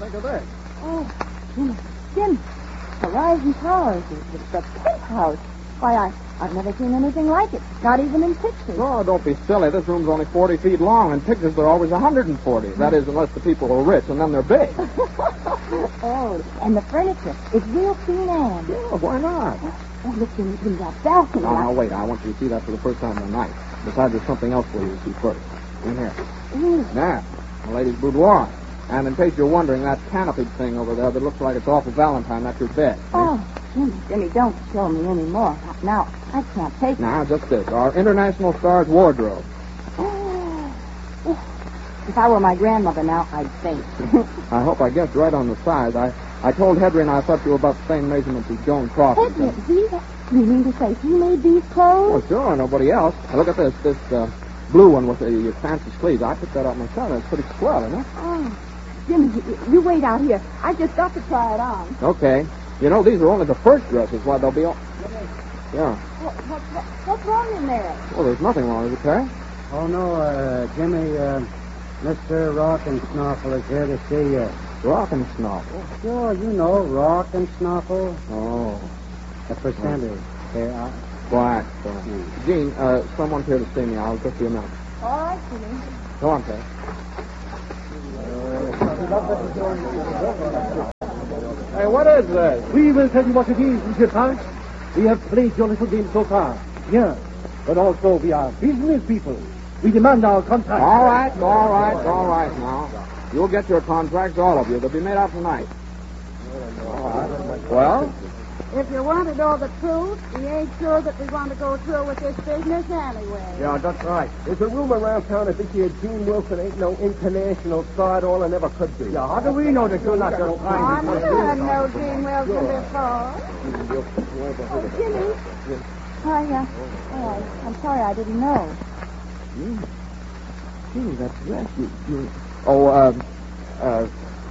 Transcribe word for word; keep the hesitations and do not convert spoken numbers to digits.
think of this? Oh, Jim, Jim, Horizon Towers, it's the penthouse. Why, I, I've never seen anything like it, not even in pictures. Oh, don't be silly. This room's only forty feet long. In pictures, they're always one hundred forty. That is, unless the people are rich, and then they're big. Oh, and the furniture, it's real Queen Anne. Yeah, why not? Oh, look in, in that balcony. No, no, wait. I want you to see that for the first time tonight. Besides, there's something else for you to see first. In here. Mm. Now, the lady's boudoir. And in case you're wondering, that canopied thing over there that looks like it's off of Valentine, that's your bed. Oh, Jimmy, Jimmy, don't show me any more. Now, I can't take it. Now, just this. Our International Stars wardrobe. If I were my grandmother now, I'd faint. I hope I guessed right on the size. I, I told Hedry and I thought you were about the same measurements as Joan Crawford. Hedry, these are... You mean to say he made these clothes? Well, sure, nobody else. Now, look at this, this uh, blue one with the uh, fancy sleeves. I picked that up myself. It's pretty swell, isn't it? Oh, Jimmy, you, you wait out here. I just got to try it on. Okay. You know, these are only the first dresses. Why, they'll be all... Yeah. What, what, what, what's wrong in there? Well, there's nothing wrong with it, Terry. Oh, no, uh, Jimmy, uh, Mister Rock and Snoffle is here to see you. Rock and Snoffle. Sure, you know, Rock and Snoffle. Oh. The percentage. Here, uh, Black. Uh, Gene, uh, someone's here to see me. I'll just be a minute. All right, Jimmy. Go on, Terry. Hey, what is this? We will tell you what it is, Monsieur Punch. We have played your little game so far. Yes. But also we are business people. We demand our contract. All right, all right, all right now. You'll get your contracts, all of you. They'll be made out tonight. All right. Well? If you want to know the truth, we ain't sure that we want to go through with this business anyway. Yeah, that's right. There's a rumor around town that this here Gene Wilson ain't no international star at all and never could be. Yeah, how do we know that you're not just Oh, I never heard no Gene Wilson before. Oh, Jimmy. I, uh, oh, I, I'm sorry, I didn't know. Gee, Gee that's dress. You, you... Oh, uh, uh,